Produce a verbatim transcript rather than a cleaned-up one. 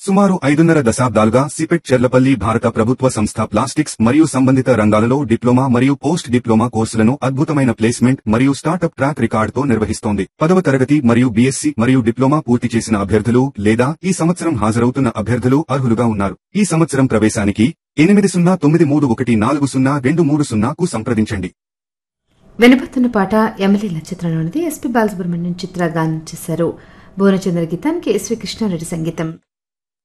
సుమారు ఐదున్నర దశాబ్దాలుగా సిపెట్ చెర్లపల్లి భారత ప్రభుత్వ సంస్థ ప్లాస్టిక్స్ మరియు సంబంధిత రంగాలలో డిప్లొమా మరియు పోస్ట్ డిప్లొమా కోర్సులను అద్భుతమైన ప్లేస్మెంట్ మరియు స్టార్టప్ ట్రాక్ రికార్డుతో నిర్వహిస్తోంది. పదవ తరగతి మరియు బీఎస్సీ మరియు డిప్లొమా పూర్తి చేసిన అభ్యర్థులు లేదా ఈ సంవత్సరం హాజరవుతున్న అభ్యర్థులు అర్హులుగా ఉన్నారు. ఈ సంవత్సరం ప్రవేశానికి ఎనిమిది సున్నా తొమ్మిది మూడు ఒకటి నాలుగు సున్నా రెండు మూడు సున్నాకు సంప్రదించండి. వినపడుతున్న పాట ఎమ్మెల్యేల చిత్రంలోనిది. ఎస్పీ బాలసుబ్రహ్మణ్యం చిత్ర గానం చేశారు. భువనచంద్ర గీతానికి ఎస్వి కృష్ణారెడ్డి సంగీతం.